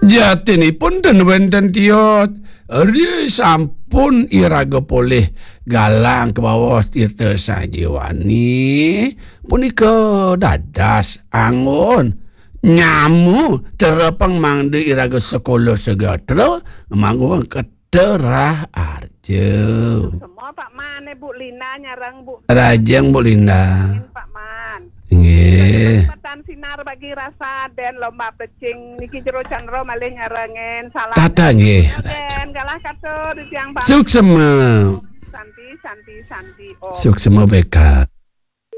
Jatinipun den wenten tiot ri sampun iraga poleh galang ke bawah tirta sajiwani punika dadas angon nyamu terapang mangde iraga sekolah segatra manggung keterah arjo. Semua Pak Man, Bu Lina nyarang Bu. Rajang Bu Linda. Pak Man. Nggih. Kesempatan sinar bagi rasa dan lomba pecing niki jero chandra malih nyarengen salam. Tata nggih. Dan galah katur siang Pak. Suksema. Santi. Oh. Suksema beka.